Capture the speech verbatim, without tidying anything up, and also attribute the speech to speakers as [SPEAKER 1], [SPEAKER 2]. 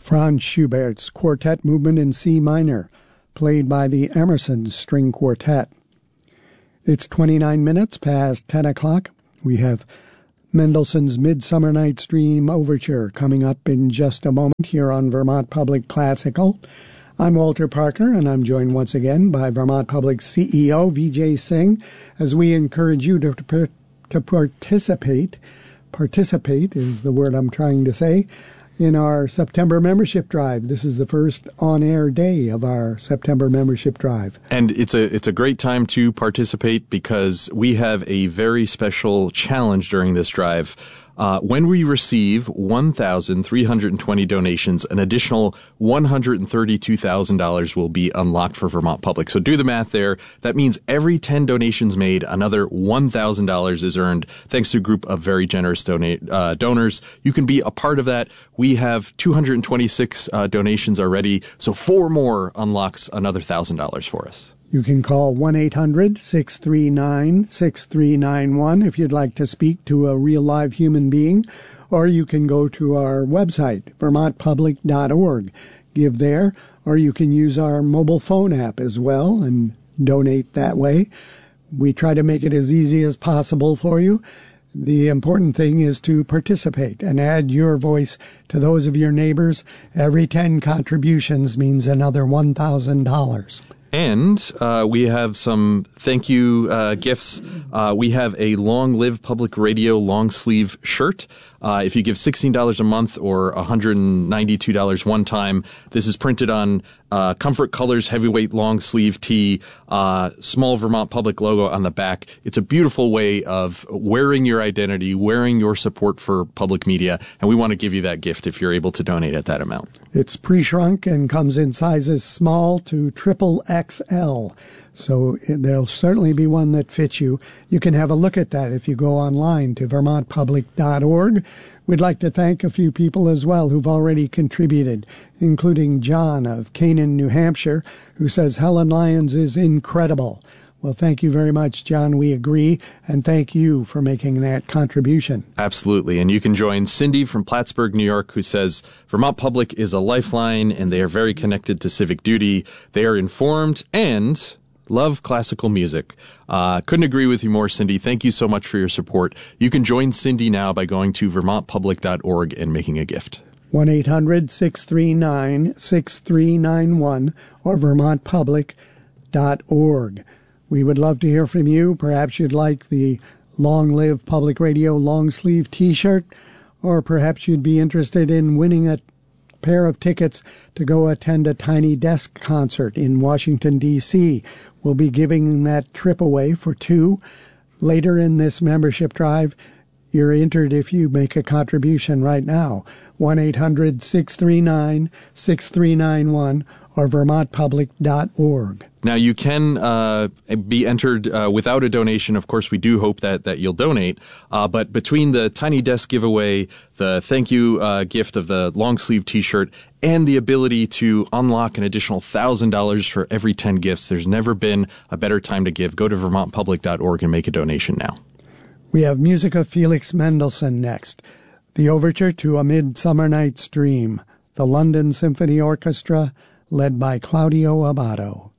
[SPEAKER 1] Franz Schubert's Quartet Movement in C minor, played by the Emerson String Quartet. It's twenty-nine minutes past ten o'clock. We have Mendelssohn's Midsummer Night's Dream Overture coming up in just a moment here on Vermont Public Classical. I'm Walter Parker, and I'm joined once again by Vermont Public C E O Vijay Singh, as we encourage you to, to, to participate. Participate is the word I'm trying to say. In our September membership drive. This is the first on-air day of our September membership drive.
[SPEAKER 2] And it's a it's a great time to participate because we have a very special challenge during this drive. Uh, when we receive one thousand three hundred twenty donations, an additional one hundred thirty-two thousand dollars will be unlocked for Vermont Public. So do the math there. That means every ten donations made, another one thousand dollars is earned thanks to a group of very generous donate, uh, donors. You can be a part of that. We have two hundred twenty-six uh, donations already, so four more unlocks another one thousand dollars for us.
[SPEAKER 1] You can call one eight hundred six three nine six three nine one if you'd like to speak to a real live human being, or you can go to our website, vermont public dot org. Give there, or you can use our mobile phone app as well and donate that way. We try to make it as easy as possible for you. The important thing is to participate and add your voice to those of your neighbors. Every ten contributions means another one thousand dollars.
[SPEAKER 2] And uh, we have some thank you uh, gifts. Uh, we have a Long Live Public Radio long sleeve shirt. Uh, if you give sixteen dollars a month or one hundred ninety-two dollars one time, this is printed on uh, Comfort Colors heavyweight long sleeve tee, uh, small Vermont Public logo on the back. It's a beautiful way of wearing your identity, wearing your support for public media, and we want to give you that gift if you're able to donate at that amount.
[SPEAKER 1] It's pre-shrunk and comes in sizes small to triple X L. So there'll certainly be one that fits you. You can have a look at that if you go online to vermont public dot org. We'd like to thank a few people as well who've already contributed, including John of Canaan, New Hampshire, who says Helen Lyons is incredible. Well, thank you very much, John. We agree, and thank you for making that contribution.
[SPEAKER 2] Absolutely. And you can join Cindy from Plattsburgh, New York, who says Vermont Public is a lifeline, and they are very connected to civic duty. They are informed and love classical music. Uh, couldn't agree with you more, Cindy. Thank you so much for your support. You can join Cindy now by going to vermont public dot org and making a gift.
[SPEAKER 1] one eight hundred six three nine six three nine one or vermont public dot org. We would love to hear from you. Perhaps you'd like the Long Live Public Radio long sleeve t-shirt, or perhaps you'd be interested in winning a pair of tickets to go attend a Tiny Desk concert in Washington, D C We'll be giving that trip away for two later in this membership drive. You're entered if you make a contribution right now. one eight hundred six three nine six three nine one or vermont public dot org.
[SPEAKER 2] Now, you can uh, be entered uh, without a donation. Of course, we do hope that, that you'll donate. Uh, but between the Tiny Desk giveaway, the thank you uh, gift of the long sleeve t-shirt, and the ability to unlock an additional one thousand dollars for every ten gifts, there's never been a better time to give. Go to vermont public dot org and make a donation now.
[SPEAKER 1] We have music of Felix Mendelssohn next. The overture to A Midsummer Night's Dream, the London Symphony Orchestra, led by Claudio Abbado.